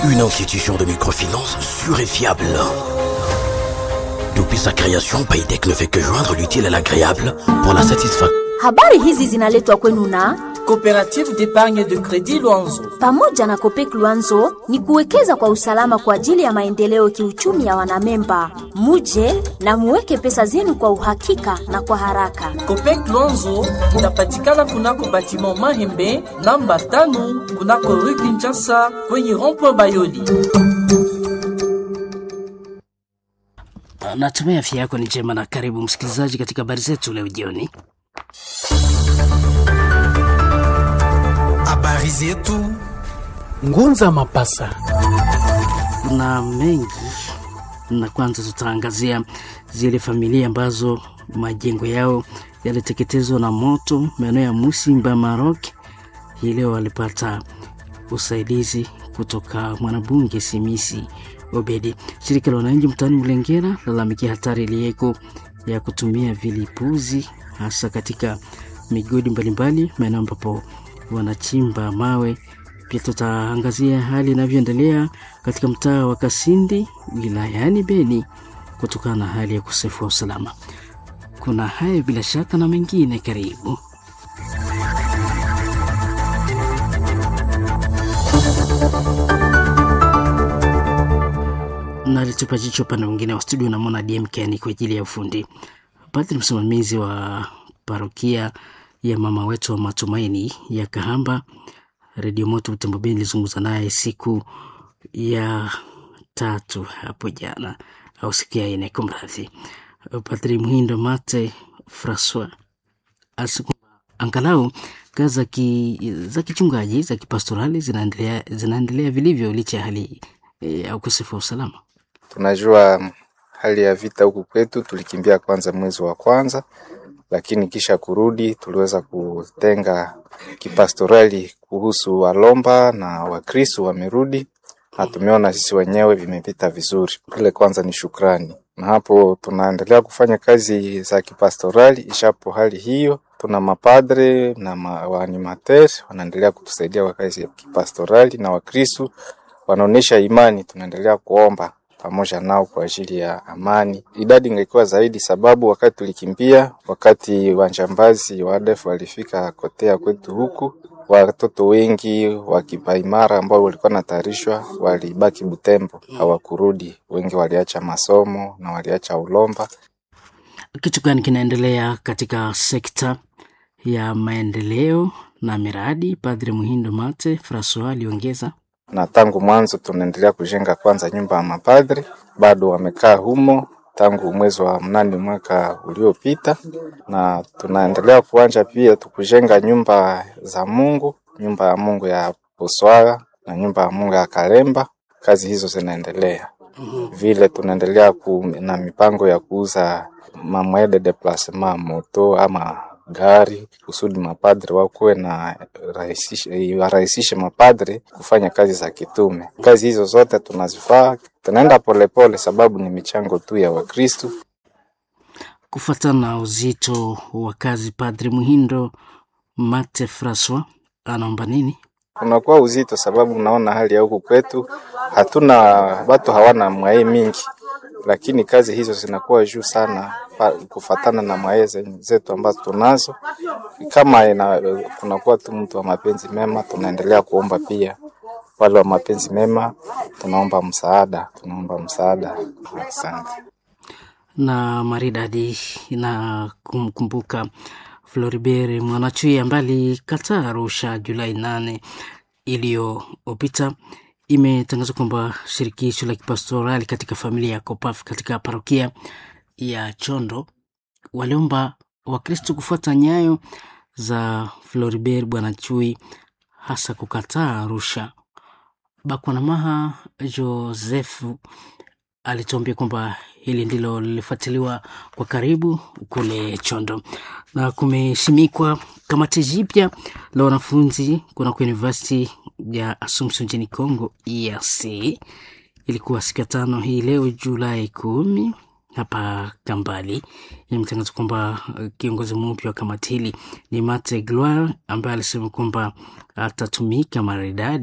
Une institution de microfinance sûre et fiable. Depuis sa création, Paytech ne fait que joindre l'utile à l'agréable pour la satisfaction. Habari hizi zinaletwa kwenu na Coopérative d'épargne de crédit Luanzo. Pamoja na Copec Luanzo ni kuwekeza kwa usalama kwa ajili ya maendeleo kiuchumi ya wanamemba. Muje na muweke pesa zenu kwa uhakika na kwa haraka. Copec Luanzo unapatikana kunako batiment Mahembe namba 5 kunako Rue Kinshasa kwenye rond-point Bayoli. Natumai afya yako ni njema na karibu msikilizaji katika habari zetu leo jioni. Habari zetu Ngunza Mapasa. Kuna mengi, na kwanza tutaangazia zile familia ambazo majengo yao yaliteketezwa na moto maeneo ya Musimba Maroc. Hii leo walipata usaidizi kutoka mwanabunge Simisi Obedi. Shirika la wananchi mtaani Mlengera lalamikia hatari iliyoko ya kutumia vilipuzi hasa katika migodi mbalimbali maeneo ambapo wanachimba mawe. Pia tutaangazia hali inavyoendelea katika mtaa wa Kasindi wilayani Beni kutokana na hali ya ukosefu wa usalama. Kuna haya bila shaka na mengine, karibu. Na litupa jicho upande mwingine wa studio na Mona DMK ni kwa ajili ya ufundi. Padri msimamizi wa parokia ya Mama Wetu wa Matumaini ya Kahamba, Radio Moto Butembo Beni, nilizungumza naye siku ya 3 hapo jana au siku ya 4 kumradhi. Padri Muhindo Mate François angalau kazi za kichungaji za kipastorali zinaendelea vilivyo licha ya hali ya ukosefu wa usalama. Tunajua hali ya vita huku kwetu, tulikimbia kwanza mwezi wa kwanza, lakini kisha kurudi tuliweza kutenga kipastorali kuhusu Walomba na Wakristo wamerudi, na tumeona sisi wenyewe vimepita vizuri. Ile kwanza ni shukrani, na hapo tunaendelea kufanya kazi za kipastorali. Ishapo hali hiyo, tuna mapadre na waanimateur wanaendelea kutusaidia kwa kazi ya kipastorali, na Wakristo wanaonesha imani. Tunaendelea kuomba pamoja nao kwa ajili ya amani. Idadi ingekuwa zaidi sababu wakati tulikimbia, wakati wanjambazi wa ADF walifika kotea kwetu huku, watoto wengi wa Kipaimara ambao walikuwa natayarishwa walibaki Butembo, hawakurudi. Wengi waliacha masomo na waliacha Ulomba. Kitu gani kinaendelea katika sekta ya maendeleo na miradi? Padre Muhindo Mate François aliongeza, na tangu mwanzo tunaendelea kujenga kwanza nyumba ya mapadri, bado wamekaa humo tangu mwezi wa 8 mwaka uliopita, na tunaendelea kuanza pia tukujenga nyumba za Mungu, nyumba ya Mungu ya Poswara na nyumba ya Mungu ya Kalemba. Kazi hizo zinaendelea. Vile tunaendelea na mipango ya kuuza mamwede de placement moto ama gari kusudi mapadri wakuwe na rahisishe mapadri kufanya kazi za kitume. Kazi hizo zote tunazifaa, tunaenda polepole sababu ni michango tu ya Wakristo. Kufuatana na uzito wa kazi, Padri Muhindo Mate François anaomba nini? Unakuwa uzito sababu unaona hali ya huku kwetu, watu hawana mwae mingi, lakini kazi hizo zinakuwa juu sana kufatana na maeze zetu ambazo tunazo. Kama kunakuwa tu mtu wa mapenzi mema, tunaendelea kuomba pia wale wa mapenzi mema, tunaomba msaada. Asante. Na maridadi na kumkumbuka Floribert Mwanachui ambaye alikataa Arusha Julai 8 iliyopita. Imetangazwa kwamba shirikisho la kipastorali katika familia ya Kopaf katika parokia ya Chondo waliomba Wakristo kufuata nyayo za Floribert Mwanachui, hasa kukataa Arusha. Bakwanamaha Joseph alituambia kwamba hili ndilo lilifuatiliwa kwa karibu kule Chondo, na kumeshimikwa kamati jipya la wanafunzi kuna kwa University ya Assumption nchini Kongo EAC. Ilikuwa siku ya 5 hii leo Julai 10 hapa Kambali. Imetangazwa kwamba kiongozi mpya wa kamati hili ni Mate Gloire ambaye alisema kwamba atatumika maridadi